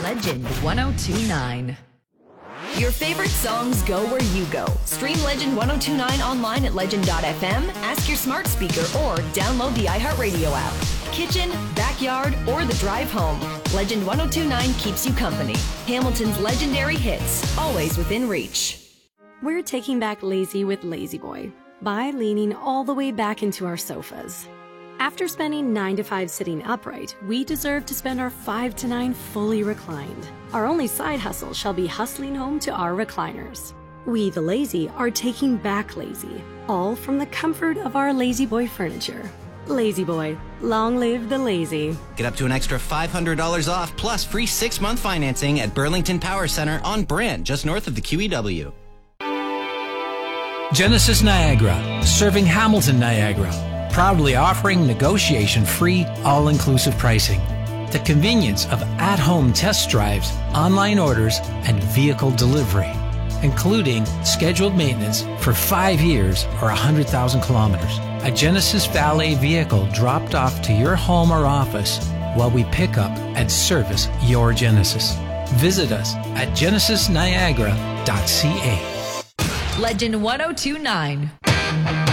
Legend 1029. Your favorite songs go where you go. Stream Legend 1029 online at legend.fm, ask your smart speaker, or download the iHeartRadio app. Kitchen, backyard, or the drive home. Legend 1029 keeps you company. Hamilton's legendary hits, always within reach. We're taking back lazy with Lazy Boy by leaning all the way back into our sofas. After spending 9 to 5 sitting upright, we deserve to spend our 5 to 9 fully reclined. Our only side hustle shall be hustling home to our recliners. We, the lazy, are taking back lazy, all from the comfort of our Lazy Boy furniture. Lazy Boy, long live the lazy. Get up to an extra $500 off plus free 6-month financing at Burlington Power Center on Brand, just north of the QEW. Genesis Niagara, serving Hamilton, Niagara. Proudly offering negotiation-free, all-inclusive pricing. The convenience of at-home test drives, online orders, and vehicle delivery, including scheduled maintenance for 5 years or 100,000 kilometers. A Genesis Valet vehicle dropped off to your home or office while we pick up and service your Genesis. Visit us at genesisniagara.ca. Legend 1029.